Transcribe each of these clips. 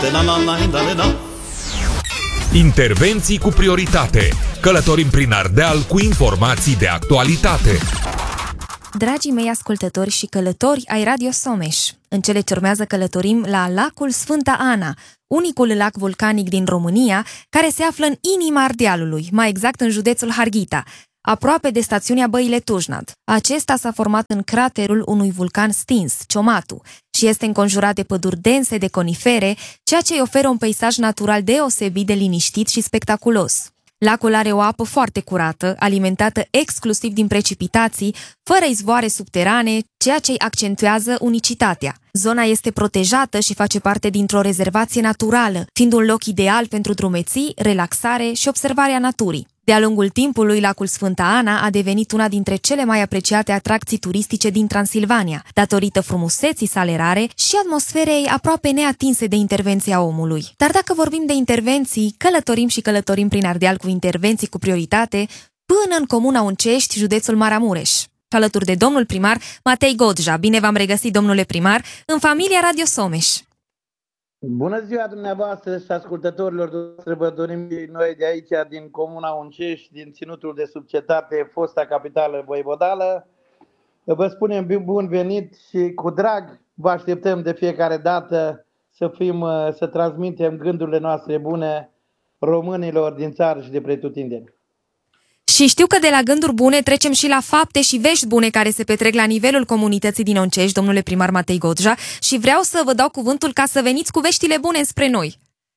Intervenții cu prioritate. Călătorim prin Ardeal cu informații de actualitate. Dragii mei ascultători și călători ai Radio Someș, în cele ce urmează călătorim la lacul Sfânta Ana, unicul lac vulcanic din România, care se află în inima Ardealului, mai exact în județul Harghita, aproape de stațiunea Băile Tujnad. Acesta s-a format în craterul unui vulcan stins, Ciomatu, și este înconjurat de păduri dense de conifere, ceea ce îi oferă un peisaj natural deosebit de liniștit și spectaculos. Lacul are o apă foarte curată, alimentată exclusiv din precipitații, fără izvoare subterane, ceea ce îi accentuează unicitatea. Zona este protejată și face parte dintr-o rezervație naturală, fiind un loc ideal pentru drumeții, relaxare și observarea naturii. De-a lungul timpului, lacul Sfânta Ana a devenit una dintre cele mai apreciate atracții turistice din Transilvania, datorită frumuseții sale rare și atmosferei aproape neatinse de intervenția omului. Dar dacă vorbim de intervenții, călătorim prin Ardeal cu intervenții cu prioritate până în comuna Uncești, județul Maramureș. Și alături de domnul primar Matei Godja. Bine v-am regăsit, domnule primar, în familia Radio Someș. Bună ziua dumneavoastră și ascultătorilor dumneavoastră, vă dorim noi de aici, din comuna Uncești, din ținutul de subcetate, fosta capitală voivodală. Vă spunem bun venit și cu drag vă așteptăm de fiecare dată să transmitem gândurile noastre bune românilor din țară și de pretutindeni. Și știu că de la gânduri bune trecem și la fapte și vești bune care se petrec la nivelul comunității din Uncești, domnule primar Matei Godja, și vreau să vă dau cuvântul ca să veniți cu veștile bune spre noi.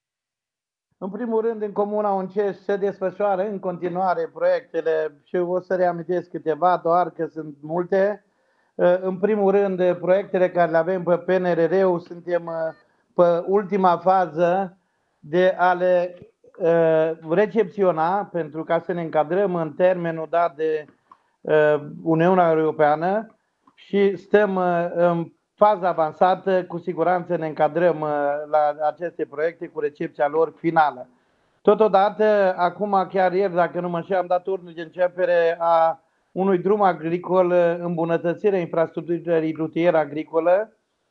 În primul rând, în comuna Uncești se desfășoară în continuare proiectele și o să reamintesc câteva, doar că sunt multe. În primul rând, proiectele care le avem pe PNRR-ul, suntem pe ultima fază de a le recepționa, pentru ca să ne încadrăm în termenul dat de Uniunea Europeană și stăm în faza avansată, cu siguranță ne încadrăm la aceste proiecte cu recepția lor finală. Totodată, acum chiar ieri, dacă nu mă înșel, am dat ordine de începere a unui drum agricol, îmbunătățirea infrastructurii rutieră agricolă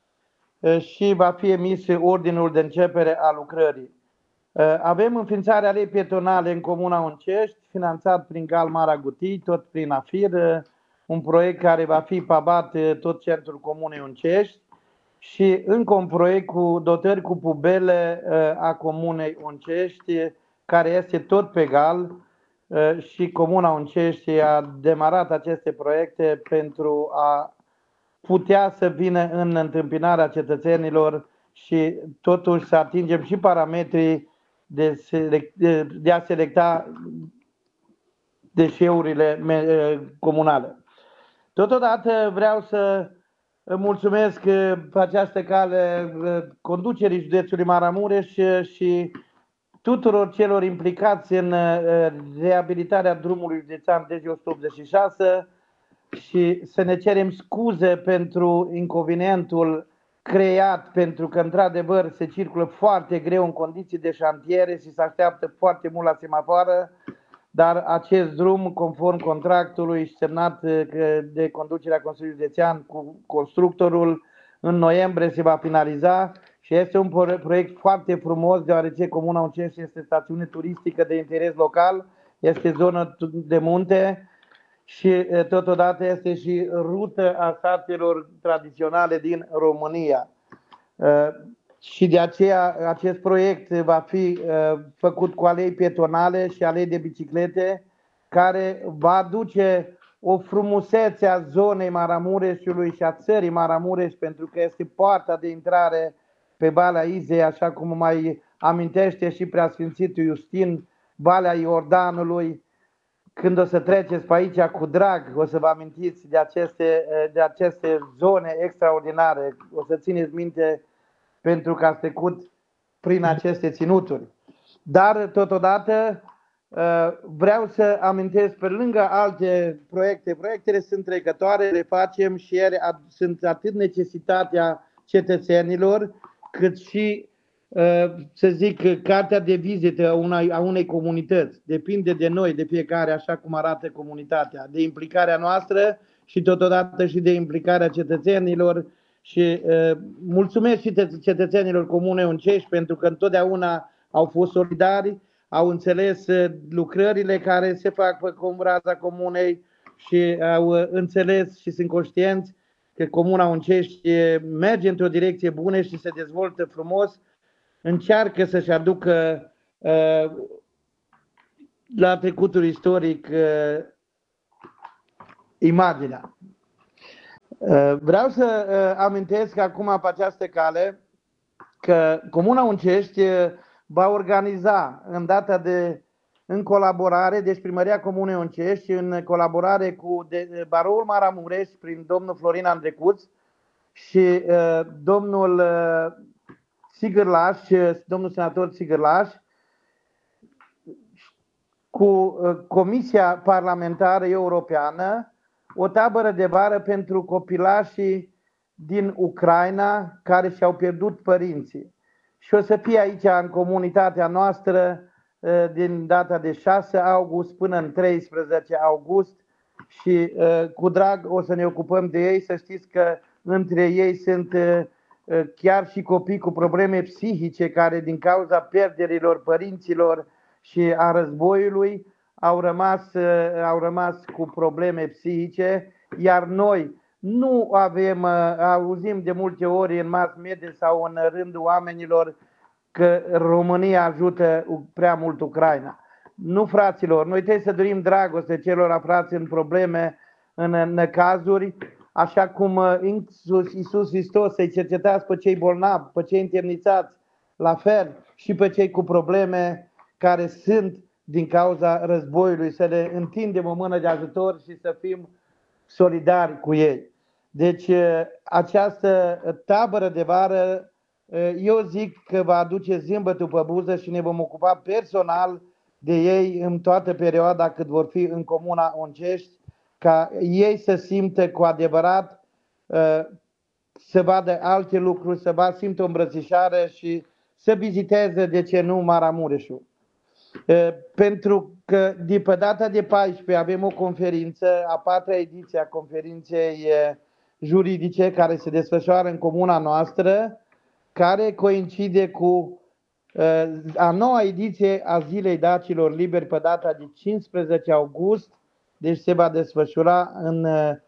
și va fi emis ordinul de începere a lucrării. Avem înființarea alei pietonale în comuna Uncești, finanțat prin Gal Mara Gutii, tot prin AFIR, un proiect care va fi pabat tot centrul comunei Uncești și încă un proiect cu dotări cu pubele a comunei Uncești, care este tot pe Gal și comuna Uncești a demarat aceste proiecte pentru a putea să vină în întâmpinarea cetățenilor și totuși să atingem și parametrii de a selecta deșeurile comunale. Totodată vreau să mulțumesc pe această cale conducerii județului Maramureș și tuturor celor implicați în reabilitarea drumului județean DG186 și să ne cerem scuze pentru inconvenientul creat, pentru că într-adevăr se circulă foarte greu în condiții de șantiere și se așteaptă foarte mult la semafoară, dar acest drum, conform contractului semnat de conducerea Consiliului Județean cu constructorul, în noiembrie se va finaliza și este un proiect foarte frumos, deoarece comuna Uncești este stațiune turistică de interes local, este zonă de munte și totodată este și rută a satelor tradiționale din România. Și de aceea acest proiect va fi făcut cu alei pietonale și alei de biciclete, care va aduce o frumusețe a zonei Maramureșului și a țării Maramureș, pentru că este poarta de intrare pe Valea Izei, așa cum mai amintește și Preasfințitul Iustin, Valea Iordanului. Când o să treceți pe aici cu drag, o să vă amintiți de aceste zone extraordinare, o să țineți minte pentru că ați trecut prin aceste ținuturi. Dar totodată vreau să amintesc, pe lângă alte proiecte, proiectele sunt trecătoare, le facem și ele sunt atât necesitatea cetățenilor, cât și să zic, cartea de vizită a unei comunități. Depinde de noi, de fiecare, așa cum arată comunitatea, de implicarea noastră și totodată și de implicarea cetățenilor Și mulțumesc și cetățenilor Comunei Uncești pentru că întotdeauna au fost solidari, au înțeles lucrările care se fac pe raza comunei și au înțeles și sunt conștienți că Comuna Uncești merge într-o direcție bună și se dezvoltă frumos, încearcă să-și aducă la trecutul istoric imaginea. Vreau să amintesc acum pe această cale că Comuna Uncești va organiza în colaborare, deci Primăria Comunei Uncești, în colaborare cu Baroul Maramureș prin domnul Florin Andrecuț și domnul Sigârlaș, domnul senator Sigârlaș, cu Comisia Parlamentară Europeană, o tabără de vară pentru copilașii din Ucraina care și-au pierdut părinții. Și o să fie aici în comunitatea noastră din data de 6 august până în 13 august și cu drag o să ne ocupăm de ei. Să știți că între ei sunt chiar și copii cu probleme psihice care din cauza pierderilor părinților și a războiului au rămas cu probleme psihice, iar noi nu auzim de multe ori în mass media sau în rândul oamenilor că România ajută prea mult Ucraina. Nu, fraților, noi trebuie să dorim dragoste celor aflați în probleme, în cazuri, așa cum Iisus Hristos să-i cercetați pe cei bolnavi, pe cei întemnițați, la fel și pe cei cu probleme care sunt din cauza războiului, să le întindem o mână de ajutor și să fim solidari cu ei. Deci această tabără de vară, eu zic că va aduce zâmbetul pe buză și ne vom ocupa personal de ei în toată perioada cât vor fi în Comuna Uncești, ca ei să simtă cu adevărat, să vadă alte lucruri, să simtă o îmbrățișare și să viziteze, de ce nu, Maramureșul. Pentru că de pe data de 14 avem o conferință, a 4-a ediție a conferinței juridice care se desfășoară în comuna noastră, care coincide cu a 9-a ediție a Zilei Dacilor Liberi pe data de 15 august, deci se va desfășura în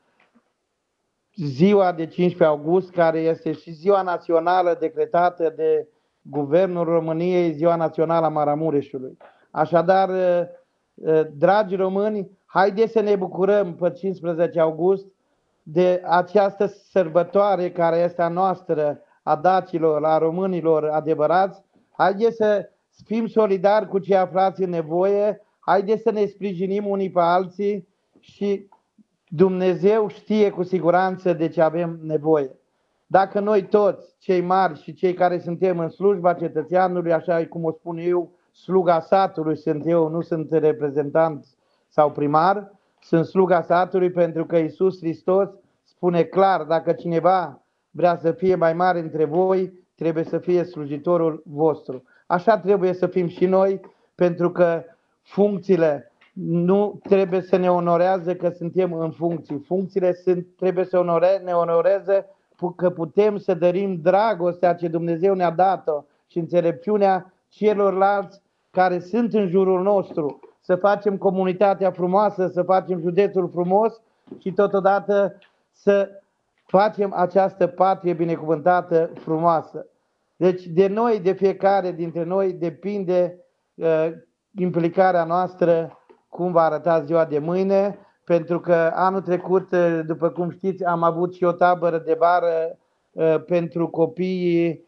ziua de 15 august, care este și ziua națională decretată de Guvernul României, ziua națională a Maramureșului. Așadar, dragi români, haideți să ne bucurăm pe 15 august de această sărbătoare care este a noastră, a dacilor, a românilor adevărați. Haideți să fim solidari cu cei aflați în nevoie, haideți să ne sprijinim unii pe alții și Dumnezeu știe cu siguranță de ce avem nevoie. Dacă noi toți, cei mari și cei care suntem în slujba cetățeanului, așa cum o spun eu, sluga satului sunt eu, nu sunt reprezentant sau primar, sunt sluga satului pentru că Iisus Hristos spune clar, dacă cineva vrea să fie mai mare între voi, trebuie să fie slujitorul vostru. Așa trebuie să fim și noi, pentru că funcțiile nu trebuie să ne onorează că suntem în funcții. Funcțiile trebuie să ne onoreze că putem să dărim dragostea ce Dumnezeu ne-a dat-o și înțelepciunea celorlalți care sunt în jurul nostru. Să facem comunitatea frumoasă, să facem județul frumos și totodată să facem această patrie binecuvântată frumoasă. Deci de noi, de fiecare dintre noi, depinde implicarea noastră cum va arăta ziua de mâine, pentru că anul trecut, după cum știți, am avut și o tabără de vară pentru copiii,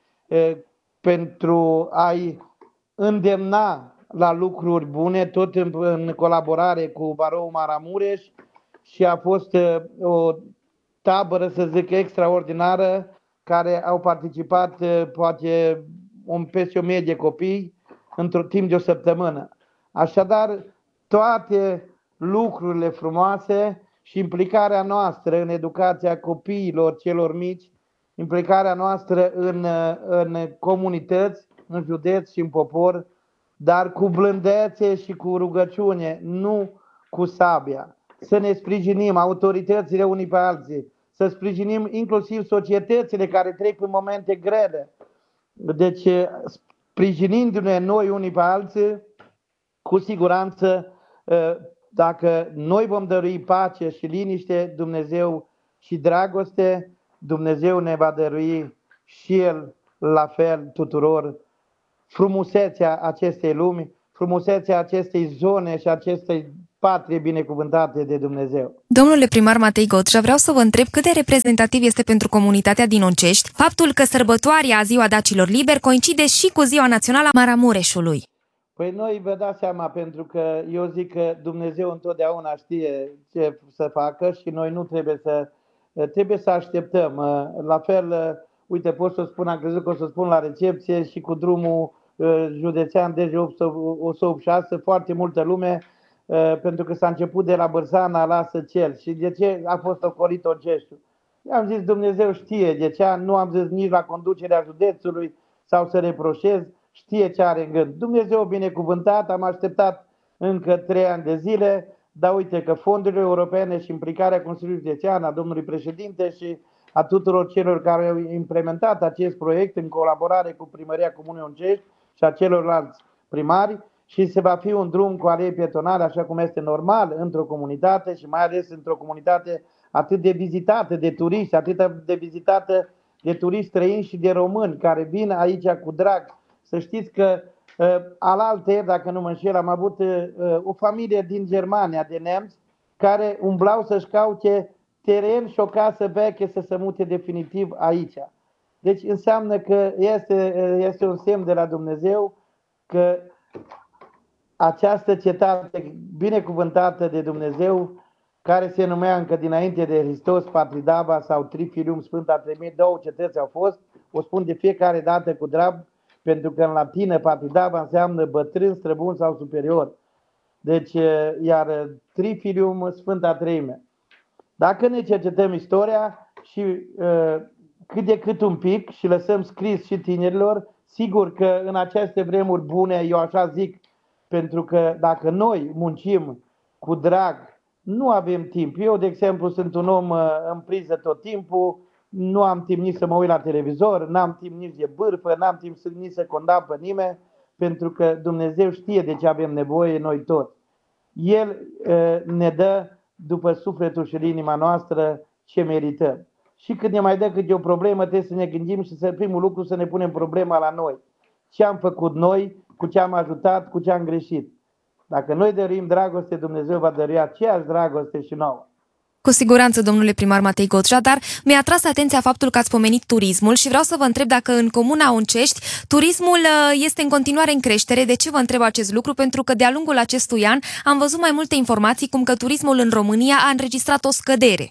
pentru a-i îndemna la lucruri bune, tot în colaborare cu Baroul Maramureș, și a fost o tabără, să zic, extraordinară, care au participat poate peste 1000 de copii într-un timp de o săptămână. Așadar, toate lucrurile frumoase și implicarea noastră în educația copiilor celor mici, implicarea noastră în comunități, în județ și în popor, dar cu blândețe și cu rugăciune, nu cu sabia. Să ne sprijinim autoritățile unii pe alții, să sprijinim inclusiv societățile care trec prin momente grele. Deci, sprijinindu-ne noi unii pe alții, cu siguranță, dacă noi vom dărui pace și liniște, Dumnezeu și dragoste, Dumnezeu ne va dărui și El la fel tuturor frumusețea acestei lumi, frumusețea acestei zone și acestei patrie binecuvântate de Dumnezeu. Domnule primar Matei Gocea, vreau să vă întreb cât de reprezentativ este pentru comunitatea din Oncești faptul că sărbătoarea Ziua Dacilor Liberi coincide și cu Ziua Națională a Maramureșului. Păi noi vă dați seama, pentru că eu zic că Dumnezeu întotdeauna știe ce să facă și noi nu trebuie să așteptăm. La fel, uite, pot să spun, am crezut că o să spun la recepție și cu drumul județean DG186, foarte multă lume, pentru că s-a început de la Bârsana la Săcel. Și de ce a fost ocolit Onceștiul? I-am zis, Dumnezeu știe de ce, nu am zis nici la conducerea județului sau să reproșez, știe ce are în gând. Dumnezeu binecuvântat, am așteptat încă 3 ani de zile, dar uite că fondurile europene și implicarea Consiliului Județean, a domnului președinte și a tuturor celor care au implementat acest proiect în colaborare cu Primăria Comunei Oncești și a celorlalți primari, și se va fi un drum cu alei pietonale, așa cum este normal într-o comunitate și mai ales într-o comunitate atât de vizitată de turiști, atât de vizitată de turiști străini și de români care vin aici cu drag. Să știți că alaltăieri, dacă nu mă înșel, am avut o familie din Germania, de nemți, care umblau să-și caute teren și o casă veche să se mute definitiv aici. Deci înseamnă că este un semn de la Dumnezeu că această cetate binecuvântată de Dumnezeu, care se numea încă dinainte de Hristos Patridaba sau Trifilium Sfânta Treimie, 2 cetăți au fost, o spun de fiecare dată cu drag, pentru că în latină Patridaba înseamnă bătrân, străbun sau superior. Deci, iar Trifilium Sfânta Treime. Dacă ne cercetăm istoria și cât de cât un pic și lăsăm scris și tinerilor, sigur că în aceste vremuri bune, eu așa zic, pentru că dacă noi muncim cu drag, nu avem timp. Eu, de exemplu, sunt un om în priză tot timpul, nu am timp nici să mă uit la televizor, n-am timp nici de bârfă, n-am timp nici să condamn pe nimeni, pentru că Dumnezeu știe de ce avem nevoie noi toți. El ne dă după sufletul și inima noastră ce merităm. Și când ne mai dă câte o problemă, trebuie să ne gândim și primul lucru să ne punem problema la noi. Ce am făcut noi, cu ce am ajutat, cu ce am greșit. Dacă noi dăruim dragoste, Dumnezeu va dărui aceeași dragoste și nouă. Cu siguranță, domnule primar Matei Gocea, dar mi-a atras atenția faptul că ați pomenit turismul și vreau să vă întreb dacă în Comuna Oncești turismul este în continuare în creștere. De ce vă întreb acest lucru? Pentru că de-a lungul acestui an am văzut mai multe informații cum că turismul în România a înregistrat o scădere.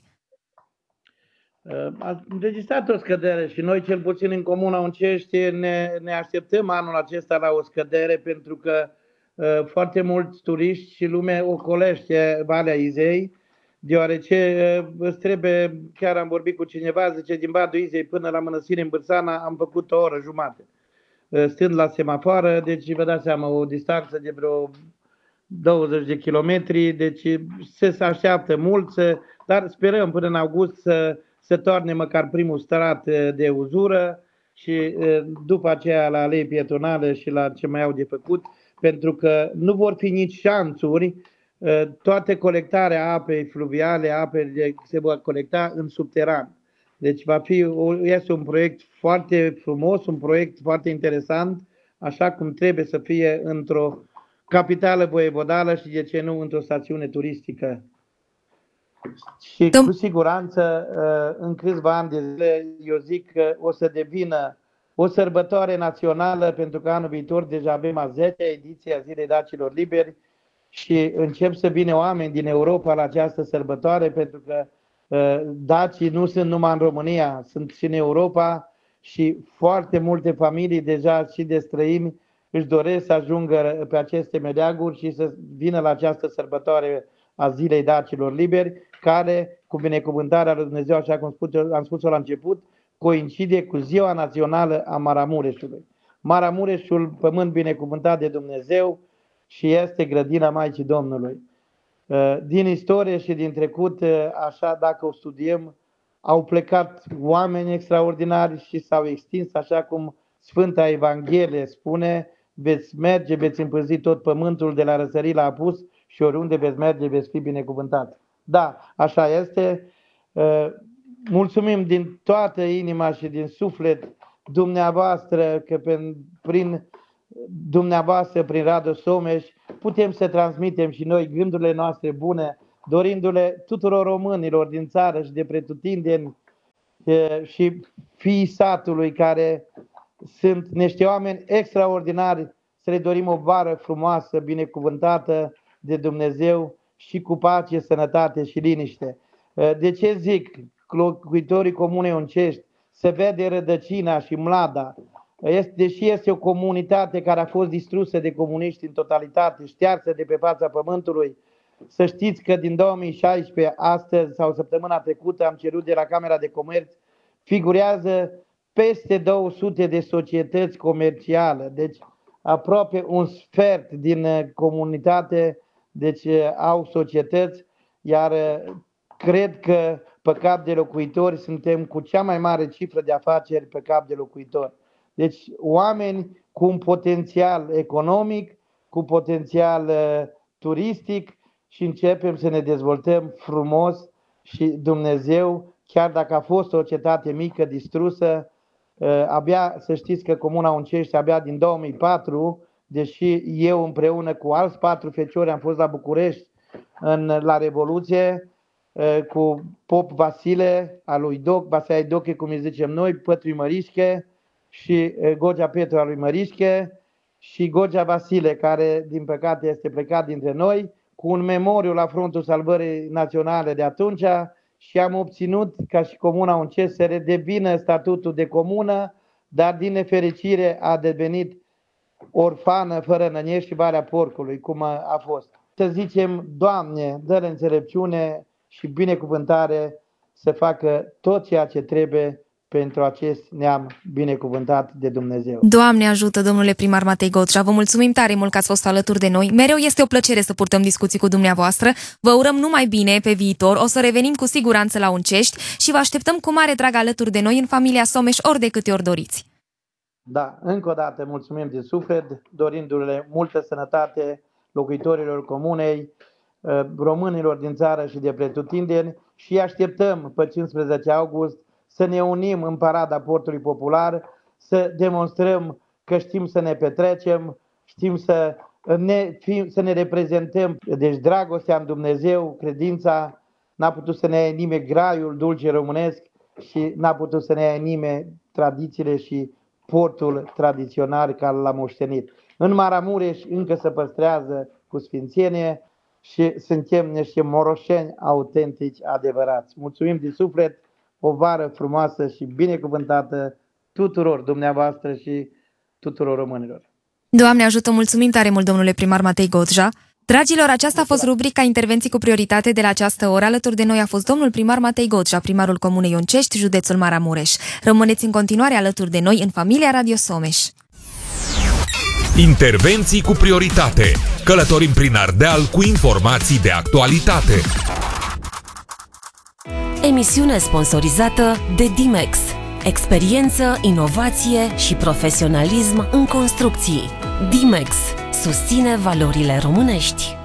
A înregistrat o scădere și noi, cel puțin în Comuna Oncești, ne așteptăm anul acesta la o scădere, pentru că foarte mulți turiști și lume ocolește Valea Izei, deoarece îți trebuie, chiar am vorbit cu cineva, zice, din Badul Izei până la Mănăstire în Bârsana am făcut o oră jumate, stând la semafoară, deci vă dați seama, o distanță de vreo 20 de kilometri, deci se așteaptă mulți, dar sperăm până în august să toarne măcar primul strat de uzură și după aceea la alei pietonale și la ce mai au de făcut, pentru că nu vor fi nici șanțuri. Toată colectarea apei fluviale, se va colecta în subteran. Deci este un proiect foarte frumos, un proiect foarte interesant, așa cum trebuie să fie într-o capitală voievodală și, de ce nu, într-o stațiune turistică. Și cu siguranță în câțiva ani de zile eu zic că o să devină o sărbătoare națională, pentru că anul viitor deja avem a 10-a ediție a Zilei Dacilor Liberi și încep să vină oameni din Europa la această sărbătoare, pentru că dacii nu sunt numai în România, sunt și în Europa și foarte multe familii deja și de străini își doresc să ajungă pe aceste meleaguri și să vină la această sărbătoare a Zilei Dacilor Liberi, care, cu binecuvântarea lui Dumnezeu, așa cum am spus-o la început, coincide cu Ziua Națională a Maramureșului. Maramureșul, pământ binecuvântat de Dumnezeu, și este grădina Maicii Domnului. Din istorie și din trecut, așa, dacă o studiem, au plecat oameni extraordinari și s-au extins, așa cum Sfânta Evanghelie spune, veți merge, veți împânzi tot pământul de la răsărit la apus și oriunde veți merge, veți fi binecuvântat. Da, așa este. Mulțumim din toată inima și din suflet dumneavoastră că prin dumneavoastră, prin Radio Someș, putem să transmitem și noi gândurile noastre bune, dorindu-le tuturor românilor din țară și de pretutindeni și fiii satului care sunt niște oameni extraordinari, să le dorim o vară frumoasă, binecuvântată de Dumnezeu și cu pace, sănătate și liniște. De ce zic? Locuitorii Comunei Uncești se vede rădăcina și mlada. Deși este o comunitate care a fost distrusă de comuniști în totalitate, ștearsă de pe fața pământului, să știți că din 2016, astăzi sau săptămâna trecută, am cerut de la Camera de Comerț, figurează peste 200 de societăți comerciale, deci aproape un sfert din comunitate, deci au societăți, iar cred că pe cap de locuitori suntem cu cea mai mare cifră de afaceri pe cap de locuitori. Deci oameni cu un potențial economic, cu potențial turistic și începem să ne dezvoltăm frumos și Dumnezeu, chiar dacă a fost o cetate mică, distrusă, abia să știți că Comuna Uncești abia din 2004, deși eu împreună cu alți 4 feciori am fost la București la Revoluție, cu Pop Vasile, al lui Doc, Basai Doche, cum îi zicem noi, Pătrui Mărișche și Gogea Petru al lui Mărișche și Gogea Vasile, care din păcate este plecat dintre noi, cu un memoriu la Frontul Salvării Naționale de atunci și am obținut ca și Comuna Uncești să redevină statutul de comună, dar din nefericire a devenit orfană fără năniești și Valea Porcului, cum a fost. Să zicem, Doamne, dă-le înțelepciune și binecuvântare să facă tot ceea ce trebuie pentru acest neam binecuvântat de Dumnezeu. Doamne ajută, domnule primar Matei Gottschalk, vă mulțumim tare mult că ați fost alături de noi. Mereu este o plăcere să purtăm discuții cu dumneavoastră. Vă urăm numai bine pe viitor, o să revenim cu siguranță la Uncești și vă așteptăm cu mare drag alături de noi în familia Someș ori de câte ori doriți. Da, încă o dată mulțumim din suflet, dorindu-le multă sănătate locuitorilor comunei, românilor din țară și de pretutindeni și așteptăm pe 15 august să ne unim în parada Portului Popular, să demonstrăm că știm să ne petrecem, știm să ne reprezentăm. Deci dragostea în Dumnezeu, credința, n-a putut să ne ia nimeni graiul dulce românesc și n-a putut să ne ia nimeni tradițiile și portul tradițional care l-a moștenit. În Maramureș încă se păstrează cu sfințenie și suntem niște moroșeni autentici adevărați. Mulțumim din suflet, o vară frumoasă și binecuvântată tuturor dumneavoastră și tuturor românilor. Doamne ajută, mulțumim tare mult, domnule primar Matei Gottschalk. Dragilor, aceasta a fost rubrica Intervenții cu prioritate de la această oră. Alături de noi a fost domnul primar Matei Gottschalk, primarul Comunei Uncești, județul Maramureș. Rămâneți în continuare alături de noi în familia Radio Someș. Intervenții cu prioritate. Călătorim prin Ardeal cu informații de actualitate. Emisiune sponsorizată de Dimex. Experiență, inovație și profesionalism în construcții. Dimex susține valorile românești.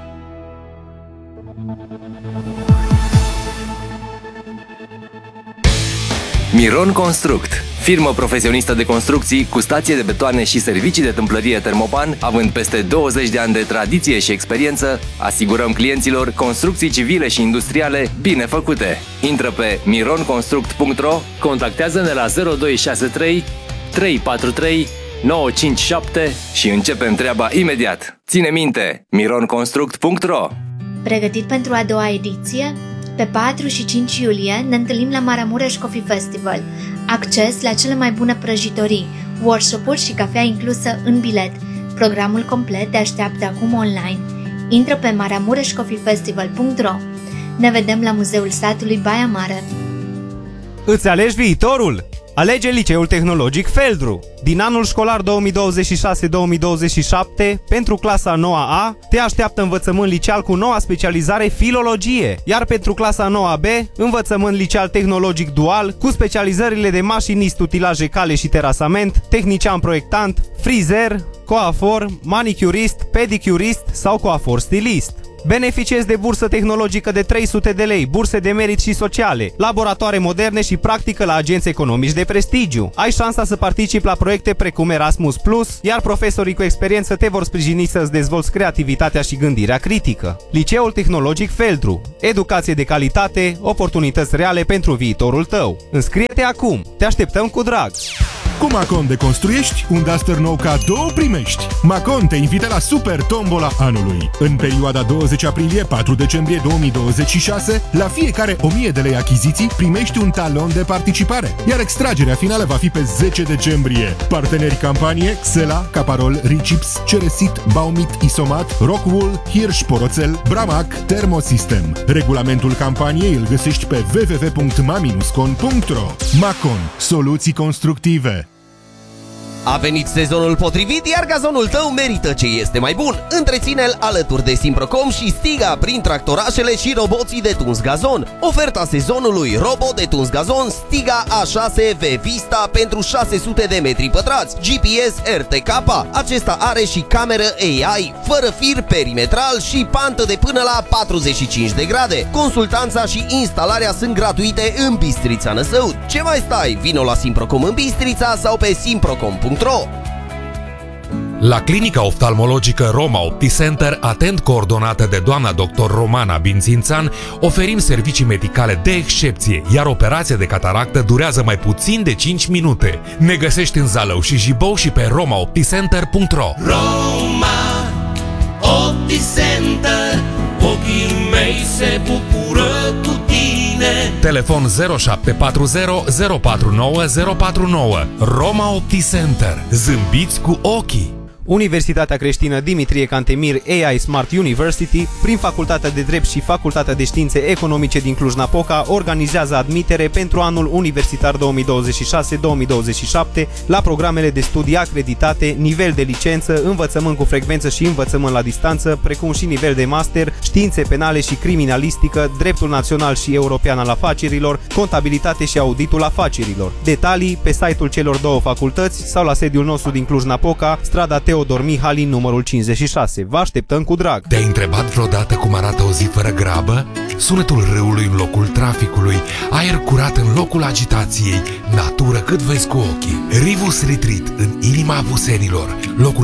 Miron Construct, firmă profesionistă de construcții cu stație de betoane și servicii de tâmplărie Termopan, având peste 20 de ani de tradiție și experiență, asigurăm clienților construcții civile și industriale bine făcute. Intră pe mironconstruct.ro, contactează-ne la 0263 343 957 și începem treaba imediat. Ține minte, mironconstruct.ro. Pregătit pentru a doua ediție? Pe 4 și 5 iulie ne întâlnim la Maramureș Coffee Festival. Acces la cele mai bune prăjitorii, workshop-uri și cafea inclusă în bilet. Programul complet te așteaptă acum online. Intră pe maramureșcoffeefestival.ro. Ne vedem la Muzeul Satului Baia Mare. Îți alegi viitorul? Alege Liceul Tehnologic Feldru. Din anul școlar 2026-2027, pentru clasa 9A, te așteaptă învățământ liceal cu noua specializare filologie, iar pentru clasa 9B, învățământ liceal tehnologic dual, cu specializările de mașinist utilaje cale și terasament, tehnician proiectant, frizer, coafor, manicurist, pedicurist sau coafor stilist. Beneficiezi de bursă tehnologică de 300 de lei, burse de merit și sociale, laboratoare moderne și practică la agenți economici de prestigiu. Ai șansa să participi la proiecte precum Erasmus+, iar profesorii cu experiență te vor sprijini să-ți dezvolți creativitatea și gândirea critică. Liceul Tehnologic Feldru. Educație de calitate, oportunități reale pentru viitorul tău. Înscrie-te acum! Te așteptăm cu drag! Cu Macon deconstruiești, un Duster nou cadou primești. Macon te invită la Super Tombola anului. În perioada 20 aprilie-4 decembrie 2026, la fiecare 1000 de lei achiziții, primești un talon de participare. Iar extragerea finală va fi pe 10 decembrie. Parteneri campanie: Xela, Caparol, Ricips, Ceresit, Baumit, Isomat, Rockwool, Hirsch Poroțel, Bramac, Thermosystem. Regulamentul campaniei îl găsești pe www.ma-con.ro. Macon. Soluții constructive. A venit sezonul potrivit, iar gazonul tău merită ce este mai bun. Întreține-l alături de Simprocom și Stiga prin tractorașele și roboții de tuns gazon. Oferta sezonului: robot de tuns gazon Stiga A6 V-Vista pentru 600 de metri pătrați, GPS RTK. Acesta are și cameră AI, fără fir perimetral și pantă de până la 45 de grade. Consultanța și instalarea sunt gratuite în Bistrița Năsăud. Ce mai stai? Vino la Simprocom în Bistrița sau pe simprocom.ro. La clinica oftalmologică Roma OptiCenter, atent coordonată de doamna dr. Romana Bințințan, oferim servicii medicale de excepție, iar operația de cataractă durează mai puțin de 5 minute. Ne găsești în Zalău și Jibou și pe romaopticenter.ro. Roma OptiCenter, ochii mei se bucură cu tine. Telefon 0740 049 049. Roma OptiCenter. Zâmbiți cu ochii! Universitatea creștină Dimitrie Cantemir AI Smart University, prin Facultatea de Drept și Facultatea de Științe Economice din Cluj-Napoca, organizează admitere pentru anul universitar 2026-2027 la programele de studii acreditate, nivel de licență, învățământ cu frecvență și învățământ la distanță, precum și nivel de master, științe penale și criminalistică, dreptul național și european al afacerilor, contabilitate și auditul afacerilor. Detalii pe site-ul celor două facultăți sau la sediul nostru din Cluj-Napoca, strada Teodor Mihalin, numărul 56. Vă așteptăm cu drag! Te-ai întrebat vreodată cum arată o zi fără grabă? Sunetul râului în locul traficului, aer curat în locul agitației, natură cât vezi cu ochii. Rivus Retreat în inima Avusenilor, locul